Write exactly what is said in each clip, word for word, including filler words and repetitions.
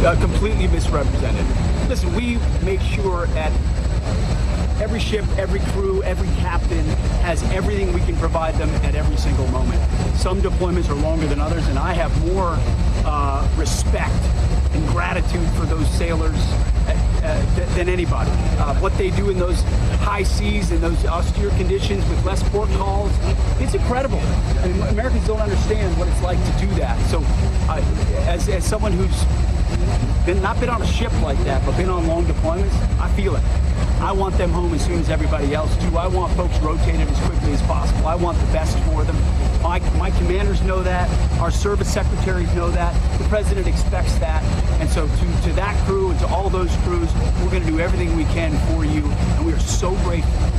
uh, completely misrepresented. Listen, we make sure at every ship, every crew, every captain has everything we can provide them at every single moment. Some deployments are longer than others, and I have more uh, respect and gratitude for those sailors uh, uh, than anybody. Uh, what they do in those high seas and those austere conditions with less port calls, it's incredible. I mean, Americans don't understand what it's like to do that. So uh, as, as someone who's been not been on a ship like that, but been on long deployments, I feel it. I want them home as soon as everybody else do. I want folks rotated as quickly as possible. I want the best for them. My, my commanders know that. Our service secretaries know that. The president expects that. And so to, to that crew and to all those crews, we're going to do everything we can for you. And we are so grateful.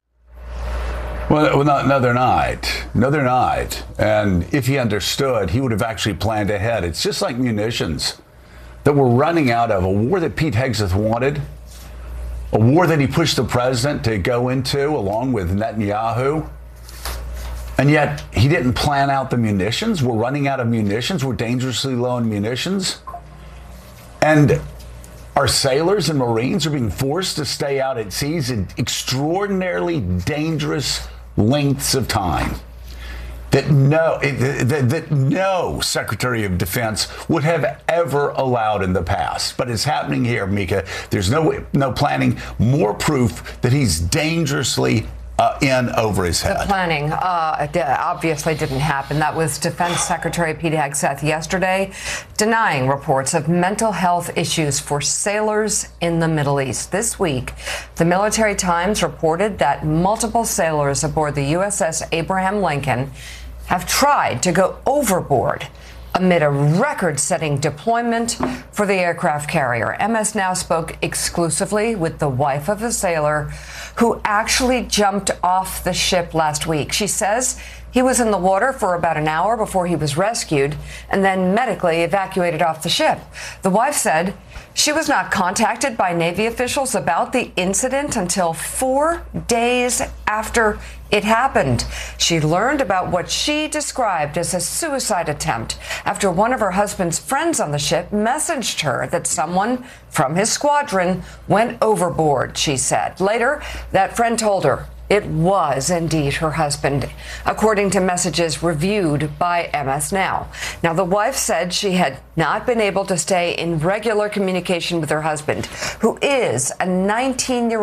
Well, no, no, they're not. No, they're not. And if he understood, he would have actually planned ahead. It's just like munitions that we're running out of, a war that Pete Hegseth wanted, a war that he pushed the president to go into along with Netanyahu. And yet he didn't plan out the munitions. We're running out of munitions. We're dangerously low on munitions. And our sailors and Marines are being forced to stay out at seas in extraordinarily dangerous lengths of time that no, that, that no Secretary of Defense would have ever allowed in the past. But it's happening here, Mika. There's no no planning, more proof that he's dangerously uh, in over his head. The planning uh, obviously didn't happen. That was Defense Secretary Pete Hegseth yesterday, denying reports of mental health issues for sailors in the Middle East. This week, the Military Times reported that multiple sailors aboard the U S S Abraham Lincoln have tried to go overboard amid a record-setting deployment for the aircraft carrier. M S Now spoke exclusively with the wife of a sailor who actually jumped off the ship last week. She says he was in the water for about an hour before he was rescued and then medically evacuated off the ship. The wife said she was not contacted by Navy officials about the incident until four days after it happened. She learned about what she described as a suicide attempt after one of her husband's friends on the ship messaged her that someone from his squadron went overboard, she said. Later, that friend told her it was indeed her husband, according to messages reviewed by M S Now. Now, the wife said she had not been able to stay in regular communication with her husband, who is a nineteen-year-old